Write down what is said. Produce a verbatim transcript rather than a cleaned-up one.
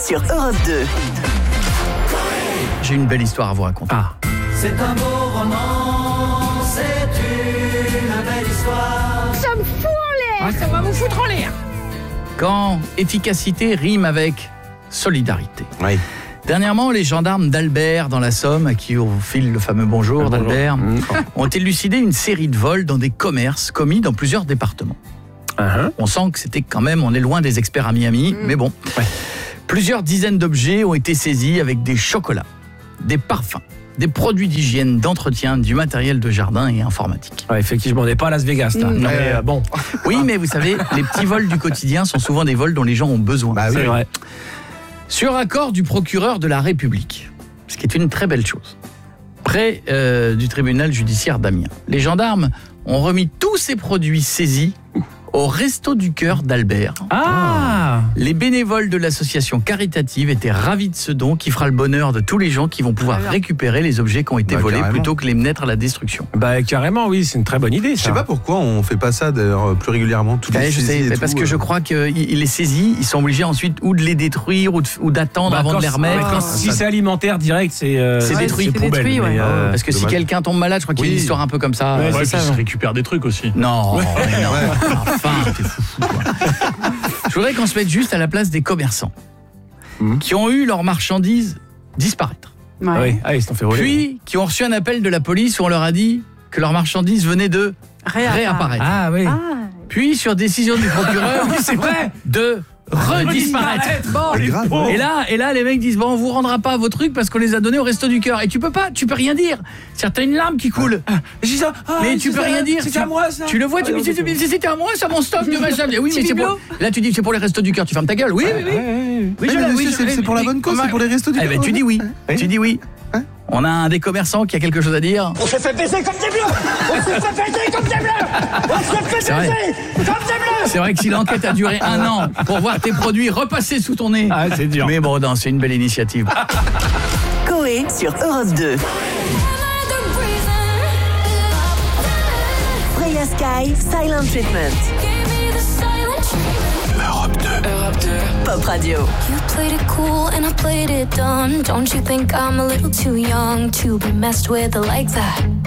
sur Europe deux. J'ai une belle histoire à vous raconter. Ah. C'est un beau roman, c'est une belle histoire. Ça me fout en l'air. Ça va vous foutre en l'air. Quand efficacité rime avec solidarité. Oui. Dernièrement, les gendarmes d'Albert dans la Somme, à qui on file le fameux bonjour, bonjour. d'Albert, mmh. ont élucidé une série de vols dans des commerces commis dans plusieurs départements. Uh-huh. On sent que c'était quand même, on est loin des experts à Miami, mmh. mais bon. Ouais. Plusieurs dizaines d'objets ont été saisis avec des chocolats, des parfums, des produits d'hygiène, d'entretien, du matériel de jardin et informatique. Ouais, effectivement, on n'est pas à Las Vegas, là. Mmh. Mais, euh, bon. Oui, mais vous savez, les petits vols du quotidien sont souvent des vols dont les gens ont besoin. Bah, oui. C'est vrai. Sur accord du procureur de la République, ce qui est une très belle chose, près euh, du tribunal judiciaire d'Amiens, les gendarmes ont remis tous ces produits saisis au Resto du Cœur d'Albert. Ah. Les bénévoles de l'association caritative étaient ravis de ce don qui fera le bonheur de tous les gens qui vont pouvoir ah, récupérer les objets qui ont été bah, volés carrément. Plutôt que les mettre à la destruction. Bah carrément, oui, c'est une très bonne idée. Ça. Je sais pas pourquoi on fait pas ça d'ailleurs plus régulièrement. Toutes ouais, les je sais, tout, parce euh... que je crois qu'ils les saisissent, ils sont obligés ensuite ou de les détruire ou, de, ou d'attendre bah, avant de les remettre. Ah, si ça... c'est alimentaire direct, c'est, euh, c'est ouais, détruit. C'est poubelle, détruit, ouais. mais, euh, parce que dommage. si quelqu'un tombe malade, je crois qu'il y a une histoire un peu comme ça. Ouais, ouais, c'est ça. Ils récupèrent des trucs aussi. Non, ouais. non. Ouais. Enfin, t'es fou. Je voudrais qu'on se mette juste à la place des commerçants mmh. qui ont eu leurs marchandises disparaître. Ouais. Ah oui, ah, ils se sont fait voler. Puis qui ont reçu un appel de la police où on leur a dit que leurs marchandises venaient de Réappara. réapparaître. Ah oui. Ah. Puis sur décision du procureur, oui, c'est vrai, de redisparaître. Bon, et là, et là, les mecs disent bon, on vous rendra pas vos trucs parce qu'on les a donnés au Resto du Cœur. Et tu peux pas, tu peux rien dire. C'est une larme qui coule. Ah, ça, ah, mais tu peux ça, rien dire. C'est à moi ça. Tu le vois, ah, tu dis non, c'est, c'était à moi ça mon stock de machin. Oui, mais c'est pour. Là, tu dis c'est pour les Restos du Cœur. Tu fermes ta gueule. Oui, oui, oui. Oui, oui, je, oui, c'est, c'est pour la bonne cause, c'est pour les Restos du Cœur. Eh ben, tu dis oui. Tu dis oui. On a un des commerçants qui a quelque chose à dire. On s'est fait baiser comme des bleus. On s'est fait baiser comme des bleus. On s'est fait baiser comme des bleus. C'est vrai que si l'enquête a duré un an pour voir tes produits repasser sous ton nez. Ah, c'est dur. Mais bon, non, c'est une belle initiative. Coé sur Europe deux. Freya Sky, Silent Treatment. Europe deux. Europe deux. Pop Radio. You played it cool and I played it dumb. Don't you think I'm a little too young to be messed with like that?